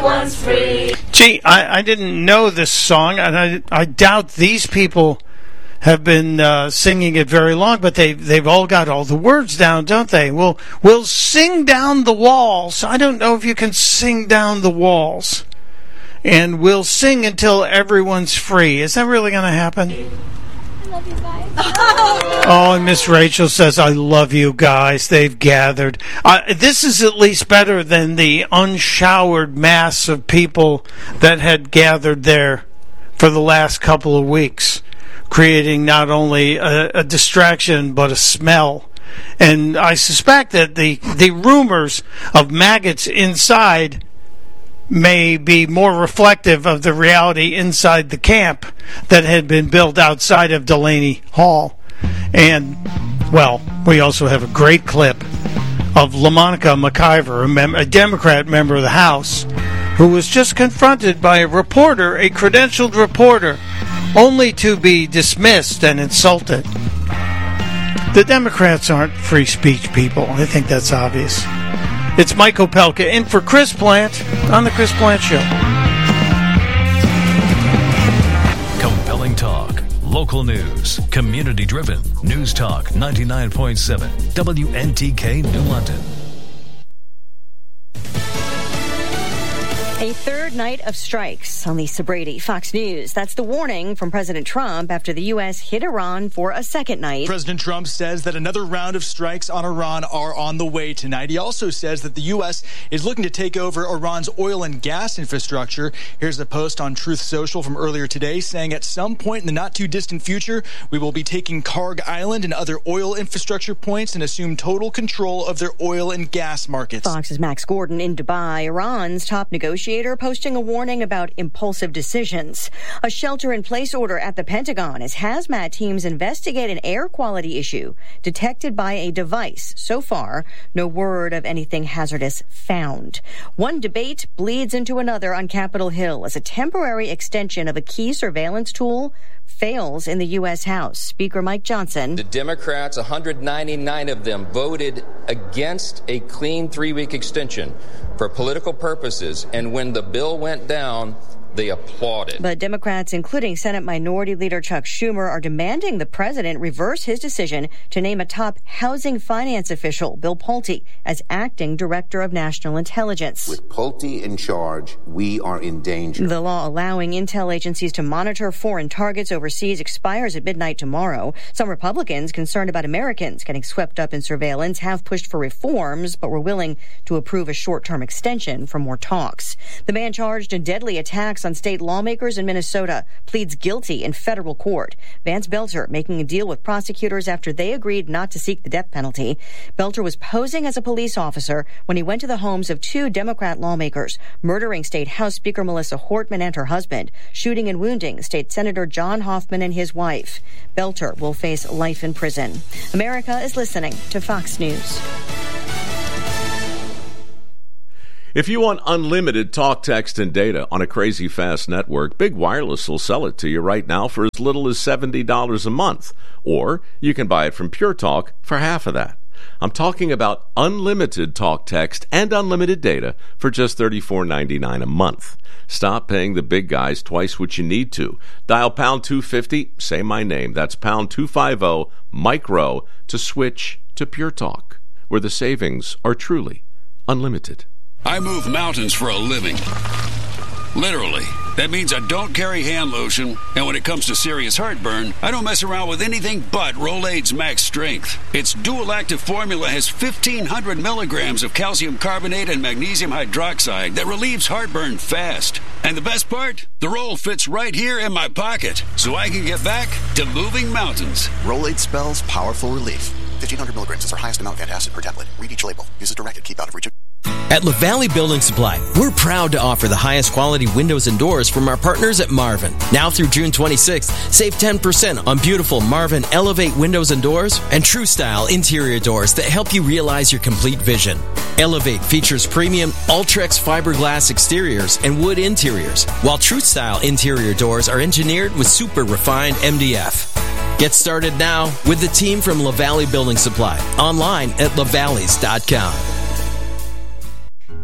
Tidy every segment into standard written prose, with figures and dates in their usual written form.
everyone's free. Gee, I didn't know this song, and I doubt these people have been singing it very long, but they've all got all the words down, don't they? We'll sing down the walls. I don't know if you can sing down the walls. And we'll sing until everyone's free. Is that really going to happen? I love you guys. Oh, and Miss Rachel says, I love you guys. They've gathered. This is at least better than the unshowered mass of people that had gathered there for the last couple of weeks, creating not only a distraction but a smell. And I suspect that the rumors of maggots inside may be more reflective of the reality inside the camp that had been built outside of Delaney Hall. And, well, we also have a great clip of LaMonica McIver, a Democrat member of the House, who was just confronted by a reporter, a credentialed reporter, only to be dismissed and insulted. The Democrats aren't free speech people. I think that's obvious. It's Mike Opelka in for Chris Plant on The Chris Plant Show. Compelling talk, local news, community-driven. News Talk 99.7, WNTK New London. A third night of strikes on Lisa Brady, Fox News. That's the warning from President Trump after the U.S. hit Iran for a second night. President Trump says that another round of strikes on Iran are on the way tonight. He also says that the U.S. is looking to take over Iran's oil and gas infrastructure. Here's a post on Truth Social from earlier today saying at some point in the not-too-distant future, we will be taking Karg Island and other oil infrastructure points and assume total control of their oil and gas markets. Fox's Max Gordon in Dubai, Iran's top negotiator, posting a warning about impulsive decisions. A shelter-in-place order at the Pentagon as hazmat teams investigate an air quality issue detected by a device. So far, no word of anything hazardous found. One debate bleeds into another on Capitol Hill as a temporary extension of a key surveillance tool fails in the U.S. House. Speaker Mike Johnson. The Democrats, 199 of them, voted against a clean 3-week extension for political purposes, and when the bill went down, they applauded. But Democrats, including Senate Minority Leader Chuck Schumer, are demanding the president reverse his decision to name a top housing finance official, Bill Pulte, as acting director of national intelligence. With Pulte in charge, we are in danger. The law allowing intel agencies to monitor foreign targets overseas expires at midnight tomorrow. Some Republicans concerned about Americans getting swept up in surveillance have pushed for reforms, but were willing to approve a short-term extension for more talks. The man charged in deadly attacks on state lawmakers in Minnesota pleads guilty in federal court. Vance Belter making a deal with prosecutors after they agreed not to seek the death penalty. Belter was posing as a police officer when he went to the homes of 2 Democrat lawmakers, murdering State House Speaker Melissa Hortman and her husband, shooting and wounding State Senator John Hoffman and his wife. Belter will face life in prison. America is listening to Fox News. If you want unlimited talk, text, and data on a crazy fast network, Big Wireless will sell it to you right now for as little as $70 a month. Or you can buy it from Pure Talk for half of that. I'm talking about unlimited talk, text, and unlimited data for just $34.99 a month. Stop paying the big guys twice what you need to. Dial pound 250, say my name. That's pound 250, micro, to switch to Pure Talk, where the savings are truly unlimited. I move mountains for a living. Literally. That means I don't carry hand lotion, and when it comes to serious heartburn, I don't mess around with anything but Rolaids Max Strength. Its dual-active formula has 1,500 milligrams of calcium carbonate and magnesium hydroxide that relieves heartburn fast. And the best part? The roll fits right here in my pocket, so I can get back to moving mountains. Rolaids spells powerful relief. 1,500 milligrams is our highest amount of antacid per tablet. Read each label. Use as directed. Keep out of reach of... At LaValley Building Supply, we're proud to offer the highest quality windows and doors from our partners at Marvin. Now through June 26th, save 10% on beautiful Marvin Elevate windows and doors and True Style interior doors that help you realize your complete vision. Elevate features premium Ultrex fiberglass exteriors and wood interiors, while True Style interior doors are engineered with super refined MDF. Get started now with the team from LaValley Building Supply, online at lavalleys.com.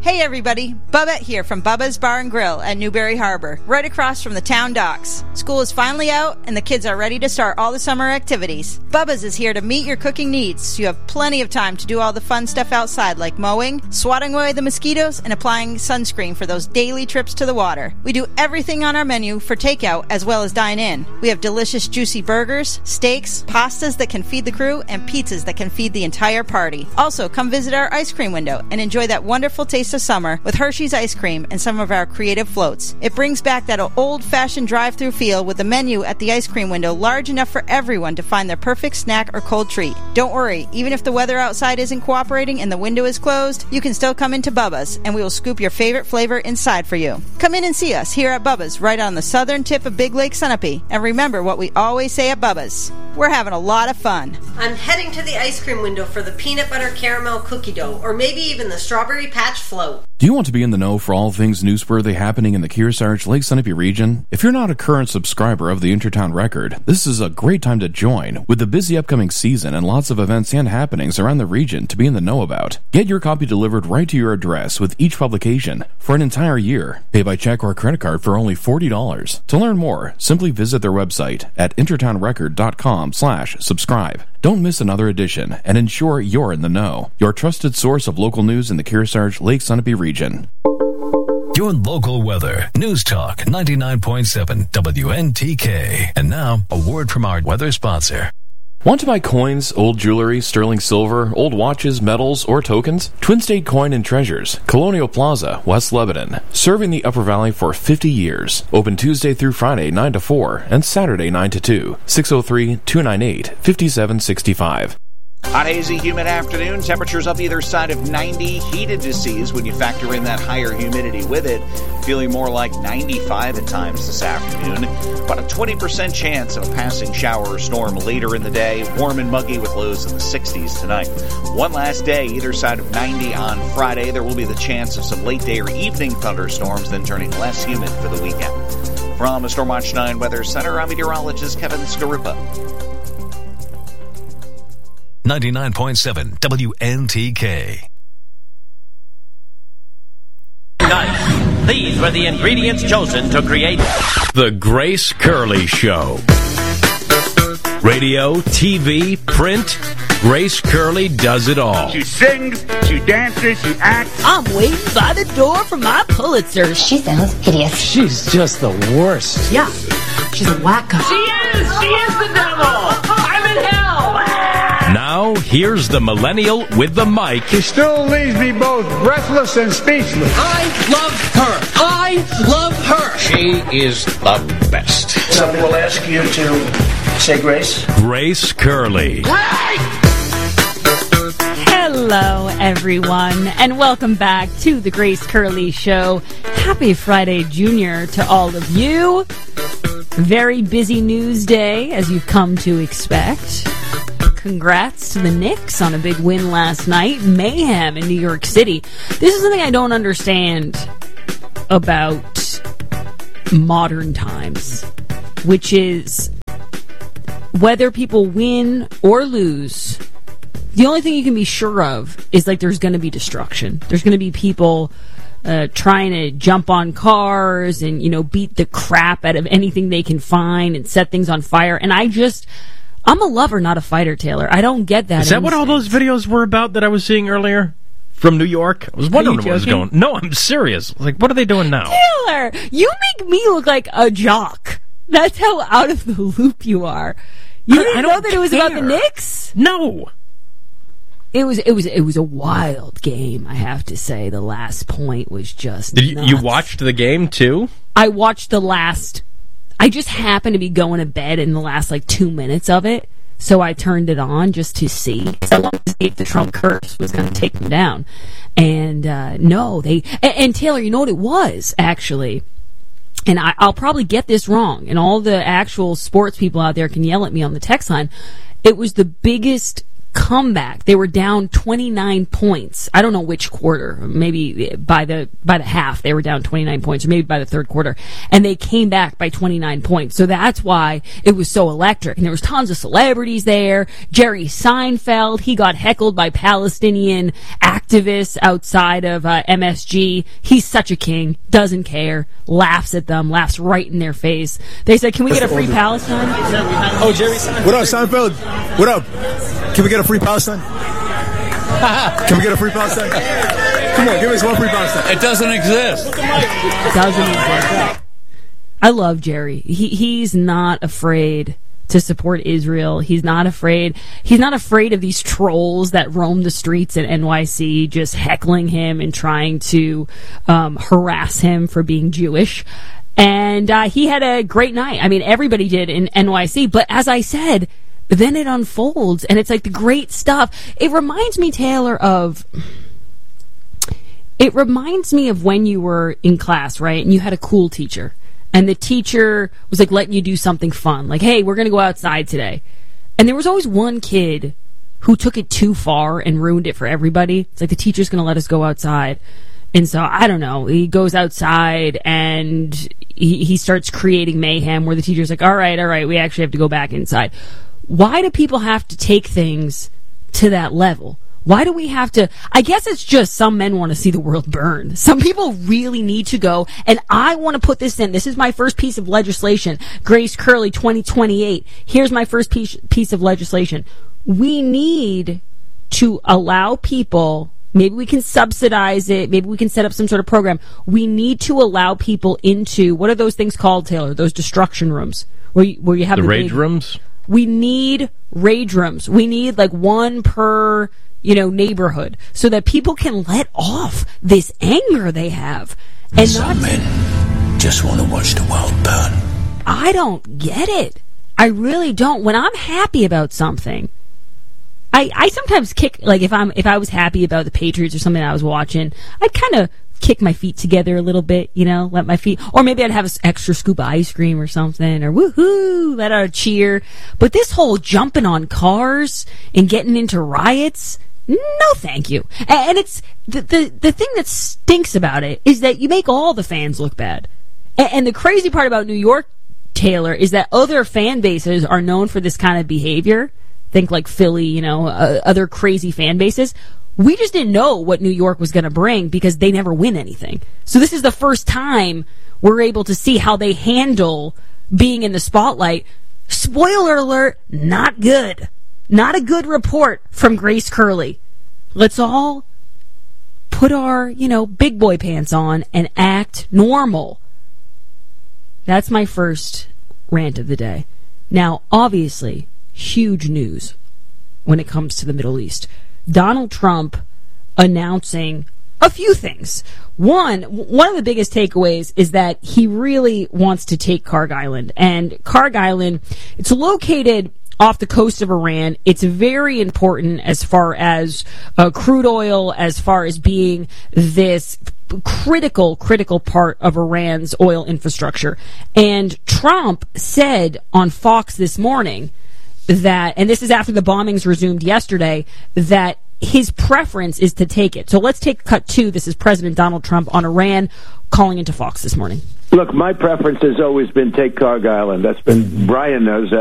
Hey everybody, Bubba here from Bubba's Bar and Grill at Newberry Harbor, right across from the town docks. School is finally out and the kids are ready to start all the summer activities. Bubba's is here to meet your cooking needs, so you have plenty of time to do all the fun stuff outside like mowing, swatting away the mosquitoes, and applying sunscreen for those daily trips to the water. We do everything on our menu for takeout as well as dine in. We have delicious juicy burgers, steaks, pastas that can feed the crew, and pizzas that can feed the entire party. Also, come visit our ice cream window and enjoy that wonderful taste of summer with Hershey's ice cream and some of our creative floats. It brings back that old-fashioned drive-through feel with the menu at the ice cream window large enough for everyone to find their perfect snack or cold treat. Don't worry, even if the weather outside isn't cooperating and the window is closed, you can still come into Bubba's and we will scoop your favorite flavor inside for you. Come in and see us here at Bubba's right on the southern tip of Big Lake Sunapee. And remember what we always say at Bubba's. We're having a lot of fun. I'm heading to the ice cream window for the peanut butter caramel cookie dough, or maybe even the strawberry patch float. Do you want to be in the know for all things newsworthy happening in the Kearsarge Lake Sunapee region? If you're not a current subscriber of the Intertown Record, this is a great time to join with the busy upcoming season and lots of events and happenings around the region to be in the know about. Get your copy delivered right to your address with each publication for an entire year. Pay by check or credit card for only $40. To learn more, simply visit their website at intertownrecord.com/subscribe. Don't miss another edition and ensure you're in the know. Your trusted source of local news in the Kearsarge Lake Sunapee region. Your local weather. News Talk 99.7 WNTK. And now, a word from our weather sponsor. Want to buy coins, old jewelry, sterling silver, old watches, medals, or tokens? Twin State Coin and Treasures, Colonial Plaza, West Lebanon. Serving the Upper Valley for 50 years. Open Tuesday through Friday 9 to 4 and Saturday 9 to 2. 603-298-5765. Hot, hazy, humid afternoon. Temperatures up either side of 90. Heated to seas when you factor in that higher humidity with it. Feeling more like 95 at times this afternoon. About a 20% chance of a passing shower or storm later in the day. Warm and muggy with lows in the 60s tonight. One last day, either side of 90 on Friday. There will be the chance of some late day or evening thunderstorms, then turning less humid for the weekend. From the Stormwatch 9 Weather Center, I'm meteorologist Kevin Skarupa. 99.7 WNTK. Nice. These were the ingredients chosen to create The Grace Curley Show. Radio, TV, print, Grace Curley does it all. She sings, she dances, she acts. I'm waiting by the door for my Pulitzer. She sounds hideous. She's just the worst. Yeah, she's a wacko. She is the devil. I'm in hell. Now, here's the millennial with the mic. She still leaves me both breathless and speechless. I love her. I love her. She is the best. Somebody will ask you to say grace. Grace Curley. Hello, everyone, and welcome back to the Grace Curley Show. Happy Friday, Junior, to all of you. Very busy news day, as you've come to expect. Congrats to the Knicks on a big win last night. Mayhem in New York City. This is something I don't understand about modern times, which is whether people win or lose, the only thing you can be sure of is like there's going to be destruction. There's going to be people trying to jump on cars and, beat the crap out of anything they can find and set things on fire. And I'm a lover, not a fighter, Taylor. I don't get that. Is that what all those videos were about that I was seeing earlier from New York? I was wondering what was going on. No, I'm serious. Like, what are they doing now? Taylor, you make me look like a jock. That's how out of the loop you are. You didn't know that it was about the Knicks? No. It was a wild game, I have to say. The last point was just nuts. You watched the game too? I watched the last. I just happened to be going to bed in the last 2 minutes of it, so I turned it on just to see. So long as if the Trump curse was going to take them down, and no, and Taylor, you know what it was actually. And I'll probably get this wrong, and all the actual sports people out there can yell at me on the text line. It was the biggest comeback. They were down 29 points. I don't know which quarter. Maybe by the half they were down 29 points, or maybe by the third quarter. And they came back by 29 points. So that's why it was so electric. And there was tons of celebrities there. Jerry Seinfeld, he got heckled by Palestinian activists outside of MSG. He's such a king. Doesn't care. Laughs at them. Laughs right in their face. They said, "Can we get a free Palestine?" Oh, Jerry Seinfeld. What up, Seinfeld? What up? Can we get a free Palestine? Can we get a free Palestine? Come on, give us one free Palestine. It doesn't exist. Doesn't exist. I love Jerry. He's not afraid to support Israel. He's not afraid. He's not afraid of these trolls that roam the streets at NYC, just heckling him and trying to harass him for being Jewish. And he had a great night. I mean, everybody did in NYC. But as I said, then it unfolds, and it's like the great stuff. It reminds me, Taylor, of when you were in class, right? And you had a cool teacher. And the teacher was like letting you do something fun. Like, hey, we're going to go outside today. And there was always one kid who took it too far and ruined it for everybody. It's like, the teacher's going to let us go outside. And so, I don't know, he goes outside and he starts creating mayhem where the teacher's like, all right, we actually have to go back inside. Why do people have to take things to that level? Why do we have to? I guess it's just some men want to see the world burn. Some people really need to go, and I want to put this in. This is my first piece of legislation. Grace Curley 2028. Here's my first piece of legislation. We need to allow people, maybe we can subsidize it, maybe we can set up some sort of program. We need to allow people into, what are those things called, Taylor? Those destruction rooms where you have the rage rooms? We need rage rooms. We need like one per, neighborhood, so that people can let off this anger they have. And some men just want to watch the world burn. I don't get it. I really don't. When I'm happy about something, I sometimes kick, like if I was happy about the Patriots or something I was watching, I'd kind of kick my feet together a little bit, let my feet, or maybe I'd have an extra scoop of ice cream or something, or woohoo, let out a cheer. But this whole jumping on cars and getting into riots, no thank you. And it's the thing that stinks about it is that you make all the fans look bad. And the crazy part about New York, Taylor, is that other fan bases are known for this kind of behavior. Think like Philly, other crazy fan bases. We just didn't know what New York was going to bring because they never win anything. So this is the first time we're able to see how they handle being in the spotlight. Spoiler alert, not good. Not a good report from Grace Curley. Let's all put our, big boy pants on and act normal. That's my first rant of the day. Now, obviously, huge news when it comes to the Middle East. Donald Trump announcing a few things. One of the biggest takeaways is that he really wants to take Kharg Island. And Kharg Island, it's located off the coast of Iran. It's very important as far as crude oil, as far as being this critical part of Iran's oil infrastructure. And Trump said on Fox this morning that, and this is after the bombings resumed yesterday, that his preference is to take it. So let's take cut 2. This is President Donald Trump on Iran calling into Fox this morning. Look, my preference has always been take Kharg Island. That's been, Brian knows that.